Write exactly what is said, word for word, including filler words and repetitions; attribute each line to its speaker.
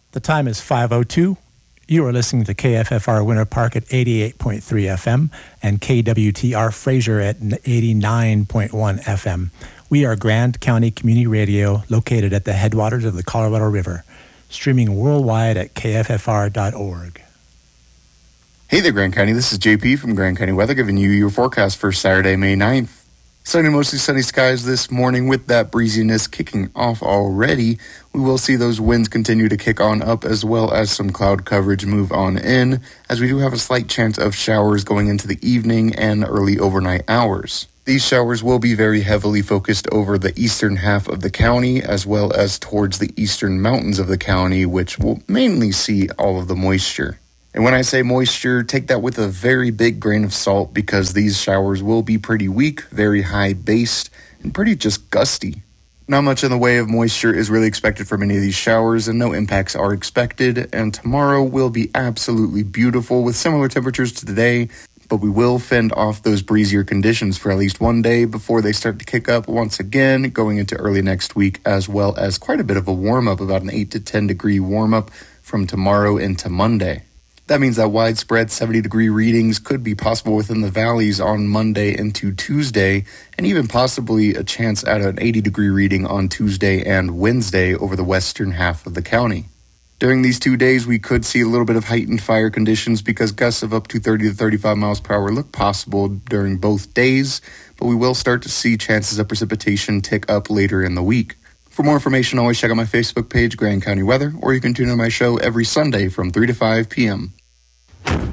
Speaker 1: The time is five oh two. You are listening to K F F R Winter Park at eighty-eight point three F M and K W T R Fraser at eighty-nine point one F M. We are Grand County Community Radio located at the headwaters of the Colorado River, streaming worldwide at K F F R dot org.
Speaker 2: Hey there, Grand County. This is J P from Grand County Weather giving you your forecast for Saturday, May ninth. Sunny, mostly sunny skies this morning with that breeziness kicking off already. We will see those winds continue to kick on up as well as some cloud coverage move on in, as we do have a slight chance of showers going into the evening and early overnight hours. These showers will be very heavily focused over the eastern half of the county as well as towards the eastern mountains of the county, which will mainly see all of the moisture. And when I say moisture, take that with a very big grain of salt because these showers will be pretty weak, very high-based, and pretty just gusty. Not much in the way of moisture is really expected from any of these showers, and no impacts are expected, and tomorrow will be absolutely beautiful with similar temperatures to today, but we will fend off those breezier conditions for at least one day before they start to kick up once again, going into early next week, as well as quite a bit of a warm-up, about an eight to ten degree warm-up from tomorrow into Monday. That means that widespread seventy degree readings could be possible within the valleys on Monday into Tuesday, and even possibly a chance at an eighty degree reading on Tuesday and Wednesday over the western half of the county. During these two days, we could see a little bit of heightened fire conditions because gusts of up to thirty to thirty-five miles per hour look possible during both days, but we will start to see chances of precipitation tick up later in the week. For more information, always check out my Facebook page, Grand County Weather, or you can tune in my show every Sunday from three to five p.m.